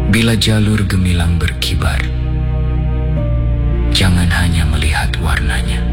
Bila jalur gemilang berkibar, jangan hanya melihat warnanya,